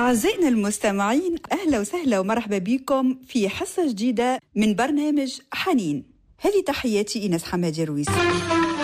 أعزائنا المستمعين، أهلا وسهلا ومرحبا بكم في حصة جديدة من برنامج حنين. هذه تحياتي إيناس حمادي رويس.